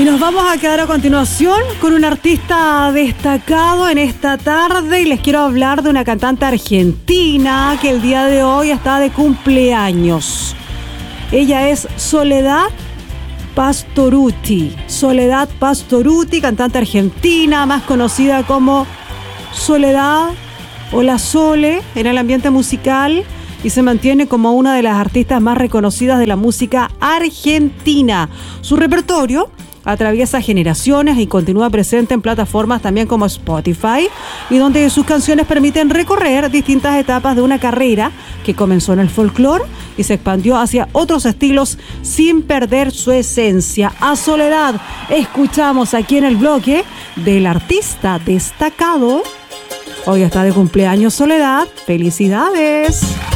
Nos vamos a quedar a continuación con un artista destacado en esta tarde y les quiero hablar de una cantante argentina que el día de hoy está de cumpleaños. Ella es Soledad Pastorutti. Soledad Pastorutti, cantante argentina, más conocida como Soledad o La Sole en el ambiente musical, y se mantiene como una de las artistas más reconocidas de la música argentina. Su repertorio atraviesa generaciones y continúa presente en plataformas también como Spotify, y donde sus canciones permiten recorrer distintas etapas de una carrera que comenzó en el folclore y se expandió hacia otros estilos sin perder su esencia. A Soledad escuchamos aquí en el bloque del artista destacado. Hoy está de cumpleaños Soledad. ¡Felicidades!